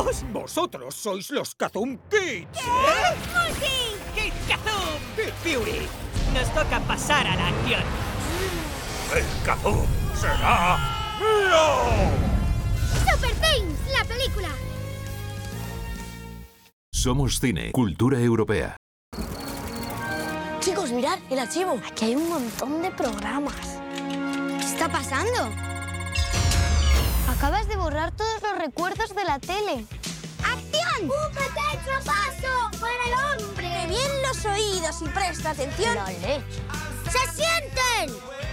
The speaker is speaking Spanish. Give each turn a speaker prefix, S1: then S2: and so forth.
S1: ¿Nosotros? Vosotros sois los Kazum Kids.
S2: ¿Qué? ¡Multi!
S3: ¡Kid Kazum!
S1: Kid Fury.
S3: Nos toca pasar a la acción.
S1: El Kazum será mío.
S2: ¡Super Things, la película!
S4: Somos cine, cultura europea.
S5: Chicos, mirad el archivo. Aquí hay un montón de programas.
S2: ¿Qué está pasando?
S5: Acabas de borrar todos los recuerdos de la tele.
S2: ¡Acción! ¡Un pequeño paso para el hombre!
S5: ¡Que bien los oídos y presta atención!
S2: ¡Se sienten!